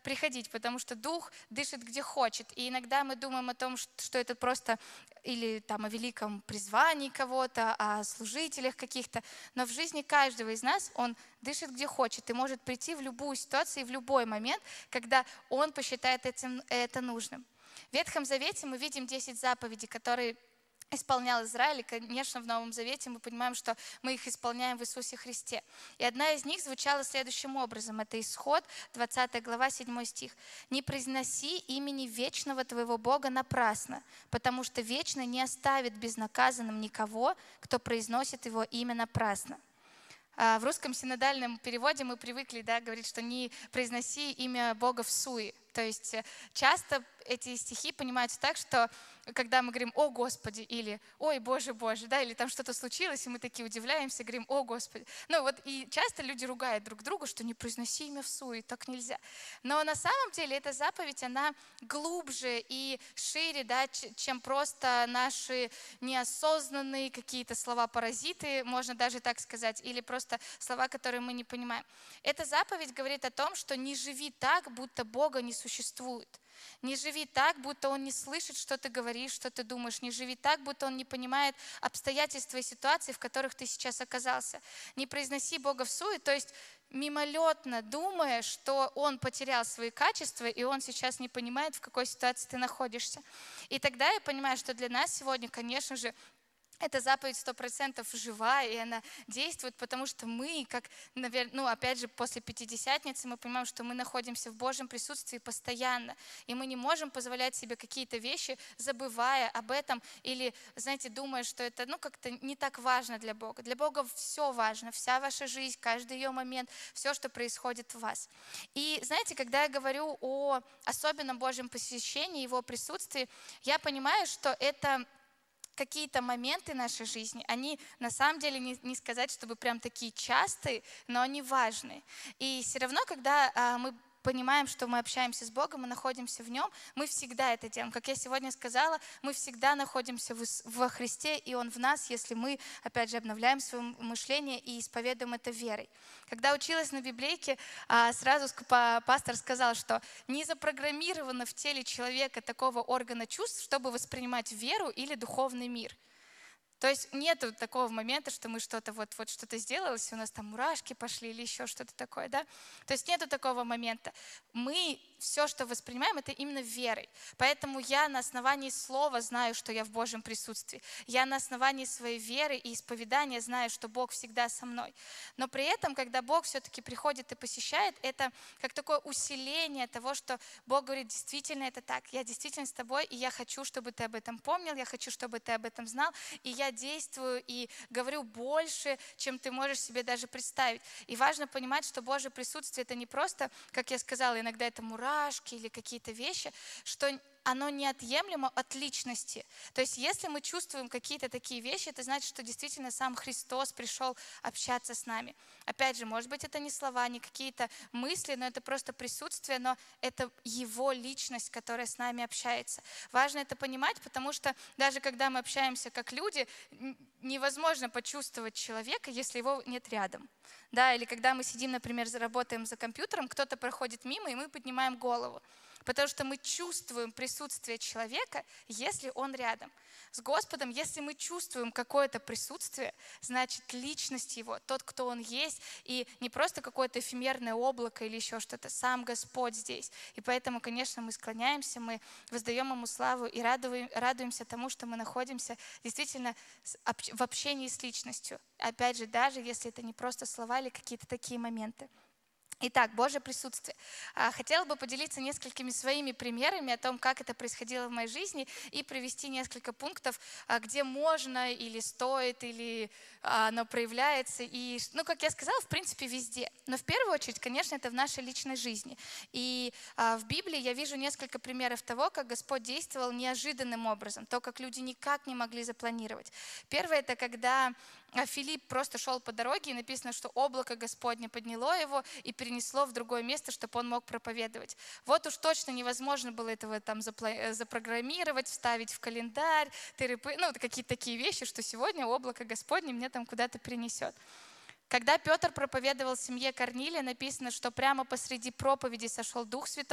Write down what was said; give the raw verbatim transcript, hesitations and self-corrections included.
приходить, потому что Дух дышит где хочет. И иногда мы думаем о том, что это просто или там о великом призвании кого-то, о служителях каких-то, но в жизни каждого из нас Он дышит где хочет и может прийти в любую ситуацию и в любой момент, когда Он посчитает этим, это нужным. В Ветхом Завете мы видим десять заповедей, которые исполнял Израиль, и, конечно, в Новом Завете мы понимаем, что мы их исполняем в Иисусе Христе. И одна из них звучала следующим образом. Это Исход, двадцатая глава, седьмой стих. «Не произноси имени вечного твоего Бога напрасно, потому что вечно не оставит безнаказанным никого, кто произносит его имя напрасно». В русском синодальном переводе мы привыкли, да, говорить, что не произноси имя Бога всуе. То есть часто эти стихи понимаются так, что когда мы говорим «О Господи» или «Ой, Боже, Боже», да, или там что-то случилось, и мы такие удивляемся, говорим «О Господи». Ну вот и часто люди ругают друг друга, что не произноси имя всуе, так нельзя. Но на самом деле эта заповедь, она глубже и шире, да, чем просто наши неосознанные какие-то слова-паразиты, можно даже так сказать, или просто слова, которые мы не понимаем. Эта заповедь говорит о том, что не живи так, будто Бога не существует. Не живи так, будто Он не слышит, что ты говоришь, что ты думаешь. Не живи так, будто Он не понимает обстоятельства и ситуации, в которых ты сейчас оказался. Не произноси Бога всуе, то есть мимолетно думая, что Он потерял свои качества, и Он сейчас не понимает, в какой ситуации ты находишься. И тогда я понимаю, что для нас сегодня, конечно же, эта заповедь сто процентов живая, и она действует, потому что мы, как, наверное, ну, опять же, после Пятидесятницы, мы понимаем, что мы находимся в Божьем присутствии постоянно, и мы не можем позволять себе какие-то вещи, забывая об этом, или, знаете, думая, что это, ну, как-то не так важно для Бога. Для Бога все важно, вся ваша жизнь, каждый ее момент, все, что происходит в вас. И, знаете, когда я говорю о особенном Божьем посещении, Его присутствии, я понимаю, что это какие-то моменты нашей жизни, они на самом деле не, не сказать, чтобы прям такие частые, но они важные. И все равно, когда а, мы понимаем, что мы общаемся с Богом, мы находимся в Нем, мы всегда это делаем. Как я сегодня сказала, мы всегда находимся в, во Христе, и Он в нас, если мы, опять же, обновляем свое мышление и исповедуем это верой. Когда училась на библейке, сразу пастор сказал, что не запрограммировано в теле человека такого органа чувств, чтобы воспринимать веру или духовный мир. То есть нету такого момента, что мы что-то вот, вот что-то сделалось, у нас там мурашки пошли или еще что-то такое, да? То есть нету такого момента. Мы все, что воспринимаем, это именно верой. Поэтому я на основании слова знаю, что я в Божьем присутствии. Я на основании своей веры и исповедания знаю, что Бог всегда со мной. Но при этом, когда Бог все-таки приходит и посещает, это как такое усиление того, что Бог говорит, действительно это так. Я действительно с тобой, и я хочу, чтобы ты об этом помнил, я хочу, чтобы ты об этом знал, и я действую и говорю больше, чем ты можешь себе даже представить. И важно понимать, что Божье присутствие это не просто, как я сказала, иногда это мурашки или какие-то вещи, что оно неотъемлемо от личности. То есть если мы чувствуем какие-то такие вещи, это значит, что действительно сам Христос пришел общаться с нами. Опять же, может быть, это не слова, не какие-то мысли, но это просто присутствие, но это Его личность, которая с нами общается. Важно это понимать, потому что даже когда мы общаемся как люди, невозможно почувствовать человека, если его нет рядом. Да, или когда мы сидим, например, работаем за компьютером, кто-то проходит мимо, и мы поднимаем голову. Потому что мы чувствуем присутствие человека, если он рядом. С Господом, если мы чувствуем какое-то присутствие, значит личность Его, тот, кто Он есть, и не просто какое-то эфемерное облако или еще что-то, сам Господь здесь. И поэтому, конечно, мы склоняемся, мы воздаем Ему славу и радуем, радуемся тому, что мы находимся действительно в общении с личностью. Опять же, даже если это не просто слова или какие-то такие моменты. Итак, Божье присутствие. Хотела бы поделиться несколькими своими примерами о том, как это происходило в моей жизни, и привести несколько пунктов, где можно или стоит, или оно проявляется. И, ну, как я сказала, в принципе, везде. Но в первую очередь, конечно, это в нашей личной жизни. И в Библии я вижу несколько примеров того, как Господь действовал неожиданным образом, то, как люди никак не могли запланировать. Первое – это когда Филипп просто шел по дороге, и написано, что облако Господне подняло его и перенесло в другое место, чтобы он мог проповедовать. Вот уж точно невозможно было этого там запрограммировать, вставить в календарь, ну, какие-то такие вещи, что сегодня облако Господне меня там куда-то перенесет. Когда Петр проповедовал семье Корнилия, написано, что прямо посреди проповеди сошел Дух Святой